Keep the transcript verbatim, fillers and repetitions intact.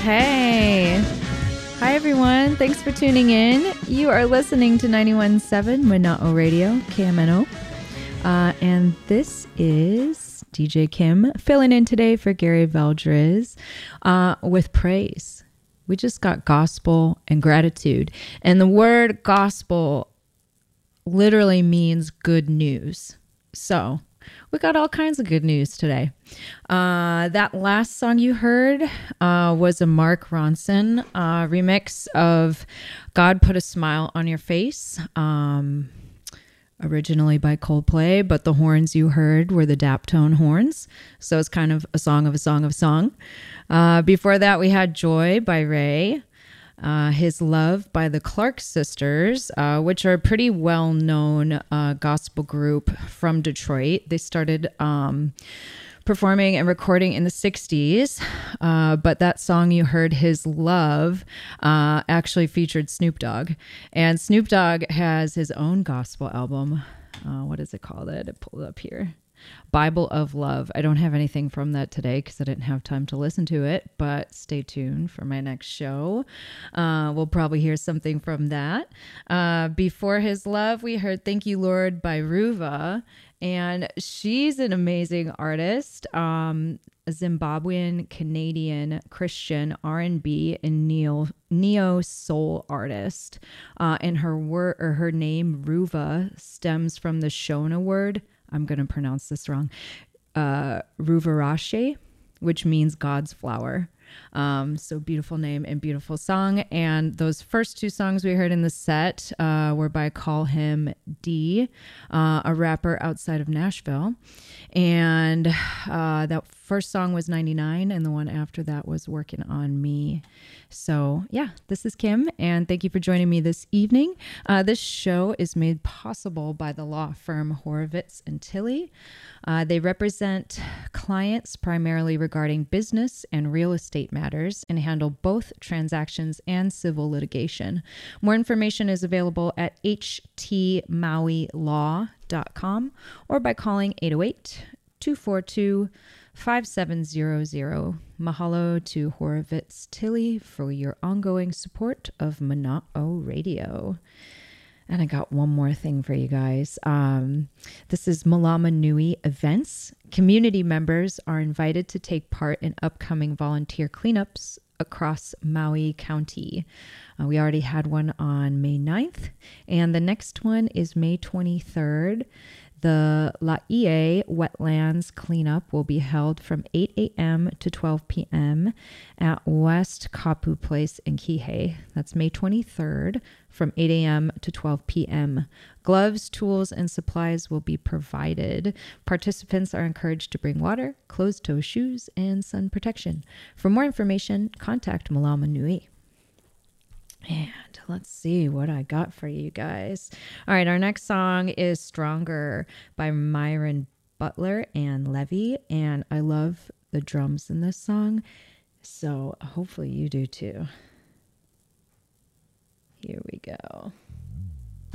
Hey. Hi, everyone. Thanks for tuning in. You are listening to ninety-one point seven Mana'o Radio, K M N O. Uh, and this is D J Kim filling in today for Gary Valdriz uh, with praise. We just got gospel and gratitude. And the word gospel literally means good news. So we got all kinds of good news today. Uh, that last song you heard uh, was a Mark Ronson uh, remix of God Put a Smile on Your Face, um, originally by Coldplay, but the horns you heard were the Daptone horns. So it's kind of a song of a song of a song. Uh, before that, we had Joy by Ray. Uh, His Love by the Clark Sisters, uh, which are a pretty well-known uh, gospel group from Detroit. They started um, performing and recording in the sixties, uh, but that song you heard, His Love, uh, actually featured Snoop Dogg. And Snoop Dogg has his own gospel album. Uh, what is it called? I pulled it up here. Bible of Love. I don't have anything from that today because I didn't have time to listen to it, but stay tuned for my next show. Uh, we'll probably hear something from that. Uh, before His Love, we heard Thank You, Lord by Ruva, and she's an amazing artist, um, a Zimbabwean, Canadian, Christian, R and B, and neo, neo soul artist. Uh, and her word or her name, Ruva, stems from the Shona word. I'm going to pronounce this wrong, uh, Ruvarashe, which means God's flower. Um, so beautiful name and beautiful song. And those first two songs we heard in the set uh, were by Call Him D, uh, a rapper outside of Nashville. And uh, that first song was ninety-nine, and the one after that was Working on Me. So yeah, this is Kim, and thank you for joining me this evening. Uh, this show is made possible by the law firm Horowitz and Tilley. Uh, they represent clients primarily regarding business and real estate matters and handle both transactions and civil litigation. More information is available at h t maui law dot com or by calling eight oh eight, two four two, five seven zero zero. Mahalo to Horowitz Tilley for your ongoing support of Mana'o Radio. And I got one more thing for you guys. Um, this is Malama Nui events. Community members are invited to take part in upcoming volunteer cleanups across Maui County. Uh, we already had one on May ninth, and the next one is May twenty-third. The Laie Wetlands Cleanup will be held from eight a.m. to twelve p.m. at West Kapu Place in Kihei. That's May twenty-third from eight a.m. to twelve p.m. Gloves, tools, and supplies will be provided. Participants are encouraged to bring water, closed-toe shoes, and sun protection. For more information, contact Malama Nui. And let's see what I got for you guys. All right, our next song is Stronger by Myron Butler and Levy. And I love the drums in this song, so hopefully you do too. Here we go.